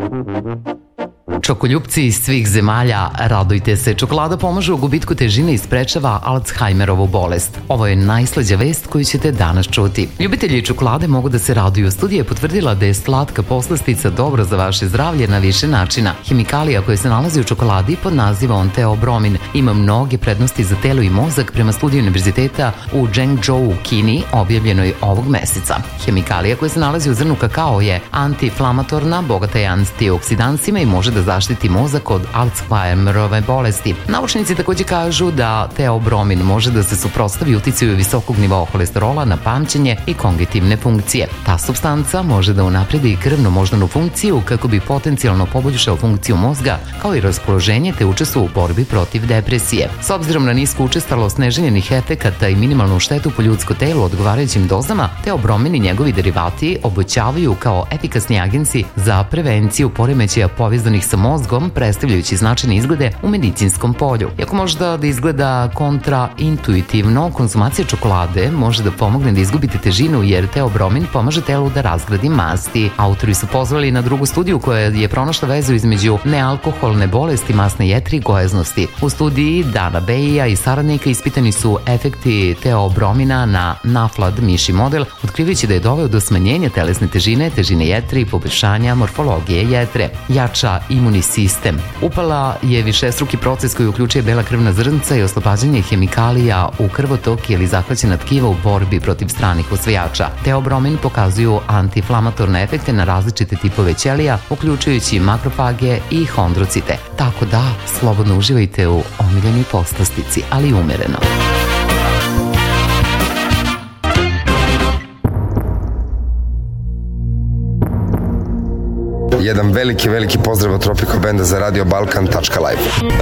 Čokoljupci iz svih zemalja, radujte se. Čokolada pomaže u gubitku težine i sprečava Alzheimerovu bolest. Ovo je najslađa vest koju ćete danas čuti. Ljubitelji čokolade mogu da se raduju. Studija je potvrdila da je slatka poslastica dobra za vaše zdravlje na više načina. Hemikalija koja se nalazi u čokoladi pod nazivom teobromin ima mnoge prednosti za telo i mozak prema studiju univerziteta u Zhengzhou u Kini, objavljenoj ovog meseca. Hemikalija koja se nalazi u zrnu kakao je antiinflamatorna, bogata je antioksidansima i može da zaštiti mozak od Alzheimerove bolesti. Naučnici takođe kažu da teobromin može da se suprotstavi uticaju visokog nivoa holesterola na pamćenje i kognitivne funkcije. Ta supstanca može da unapredi krvno-moždanu funkciju kako bi potencijalno poboljšao funkciju mozga kao i raspoloženje te učestvuje u borbi protiv depresije. S obzirom na nisku učestalost neželjenih efekata i minimalnu štetu po ljudsko telo odgovarajućim dozama, teobromin i njegovi derivati obećavaju kao efikasni agensi za prevenciju poremećaja povezanih sa mozgom, predstavljajući značajne izglede u medicinskom polju. Iako možda da izgleda kontraintuitivno, konzumacija čokolade može da pomogne da izgubite težinu jer teobromin pomaže telu da razgradi masti. Autori su pozvali na drugu studiju koja je pronašla vezu između nealkoholne bolesti, masne jetre i gojaznosti. U studiji Dana Beija i saradnika ispitani su efekti teobromina na NAFLD miši model, otkrivajući da je doveo do smanjenja telesne težine, težine jetre i poboljšanja morfologije jetre. Jača imunni sistem. Upala je višestruki proces koji uključuje bela krvna zrnca i oslobađanje hemikalija u krvotok ili zahvaćena tkiva u borbi protiv stranih osvajača. Teobromin pokazuju antiinflamatorne efekte na različite tipove ćelija, uključujući makrofage i hondrocite. Tako da, slobodno uživajte u omiljenoj poslastici, ali umereno. Jedan veliki pozdrav od Tropico Benda za Radio Balkan.live.